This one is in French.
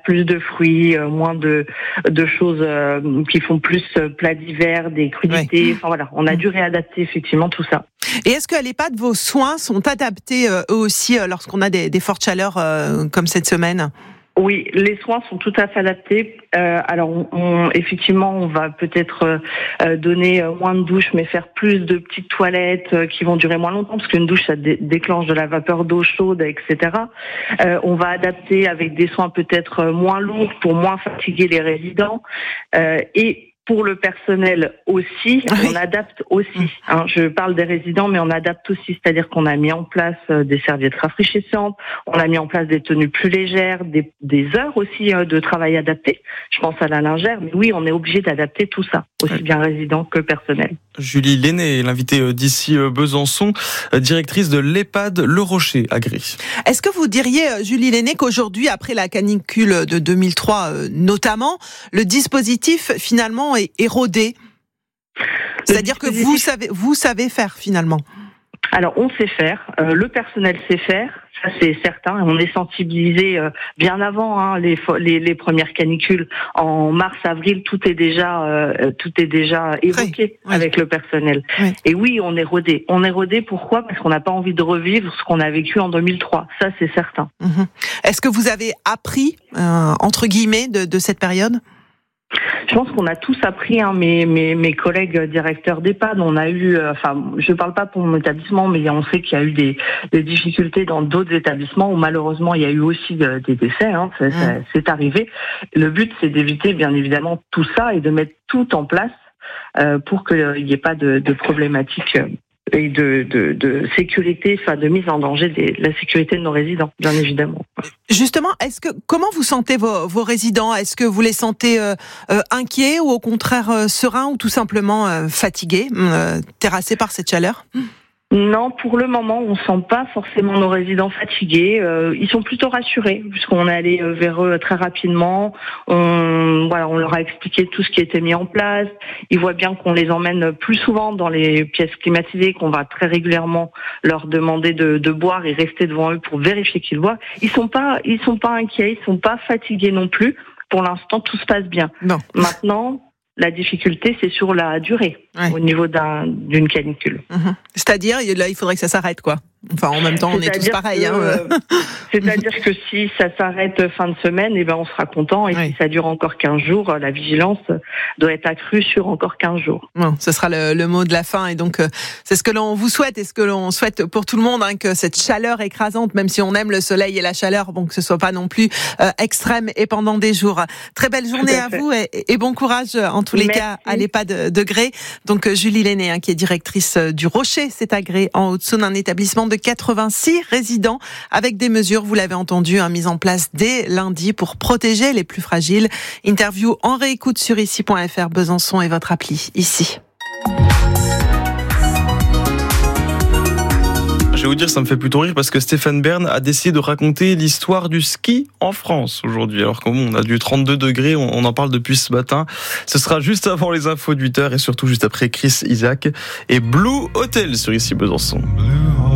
plus de fruits, moins de choses qui font plus plats d'hiver, des crudités. Oui. Enfin voilà, on a dû réadapter effectivement tout ça. Et est-ce qu'à l'EHPAD, vos soins sont adaptés eux aussi lorsqu'on a des fortes chaleurs comme cette semaine ? Oui, les soins sont tout à fait adaptés. Alors, effectivement, on va peut-être donner moins de douches, mais faire plus de petites toilettes qui vont durer moins longtemps, parce qu'une douche, ça déclenche de la vapeur d'eau chaude, etc. On va adapter avec des soins peut-être moins lourds pour moins fatiguer les résidents. Et pour le personnel aussi, on adapte aussi. Je parle des résidents, mais on adapte aussi. C'est-à-dire qu'on a mis en place des serviettes rafraîchissantes, on a mis en place des tenues plus légères, des heures aussi de travail adaptées. Je pense à la lingère, mais oui, on est obligé d'adapter tout ça, aussi bien résidents que personnel. Julie Lenné, l'invitée d'ici Besançon, directrice de l'EHPAD Le Rocher à Gray. Est-ce que vous diriez, Julie Lenné, qu'aujourd'hui, après la canicule de 2003 notamment, le dispositif finalement est érodé ? C'est-à-dire que vous savez faire finalement ? Alors, on sait faire, le personnel sait faire, ça c'est certain. On est sensibilisé bien avant les premières canicules. En mars-avril, tout est déjà évoqué avec le personnel. Oui. Et oui, on est rodé. On est rodé, pourquoi ? Parce qu'on n'a pas envie de revivre ce qu'on a vécu en 2003. Ça, c'est certain. Est-ce que vous avez appris, entre guillemets, de cette période ? Je pense qu'on a tous appris, mes collègues directeurs d'EHPAD, on a eu, je parle pas pour mon établissement, mais on sait qu'il y a eu des difficultés dans d'autres établissements où malheureusement il y a eu aussi des décès, c'est arrivé. Le but, c'est d'éviter bien évidemment tout ça et de mettre tout en place pour qu'il n'y ait pas de problématiques et de sécurité, de mise en danger de la sécurité de nos résidents, bien évidemment. Justement, comment vous sentez vos résidents ? Est-ce que vous les sentez inquiets ou au contraire sereins ou tout simplement fatigués, terrassés par cette chaleur ? Non, pour le moment, on sent pas forcément nos résidents fatigués. Ils sont plutôt rassurés puisqu'on est allé vers eux très rapidement. On leur a expliqué tout ce qui était mis en place. Ils voient bien qu'on les emmène plus souvent dans les pièces climatisées, qu'on va très régulièrement leur demander de boire et rester devant eux pour vérifier qu'ils boivent. Ils sont pas inquiets, ils sont pas fatigués non plus. Pour l'instant, tout se passe bien. Non. Maintenant, la difficulté, c'est sur la durée, au niveau d'une canicule. C'est-à-dire, là, il faudrait que ça s'arrête, quoi. Enfin, en même temps, on est tous pareils. C'est-à-dire que si ça s'arrête fin de semaine, on sera content. Et si ça dure encore 15 jours, la vigilance doit être accrue sur encore 15 jours. Bon, ce sera le mot de la fin. Et donc, c'est ce que l'on vous souhaite et ce que l'on souhaite pour tout le monde, que cette chaleur écrasante, même si on aime le soleil et la chaleur, que ce soit pas non plus extrême et pendant des jours. Très belle journée à vous et bon courage, en tous les cas, à l'EHPAD de Gray. Donc, Julie Lenné, qui est directrice du Rocher, c'est à Gray, en Haute-Saône, un établissement de 86 résidents avec des mesures, vous l'avez entendu, mises en place dès lundi pour protéger les plus fragiles. Interview en réécoute sur ici.fr, Besançon et votre appli ici. Je vais vous dire, ça me fait plutôt rire parce que Stéphane Bern a décidé de raconter l'histoire du ski en France aujourd'hui. Alors qu'on a du 32 degrés, on en parle depuis ce matin. Ce sera juste avant les infos de 8h et surtout juste après Chris Isaak et Blue Hotel sur ici Besançon.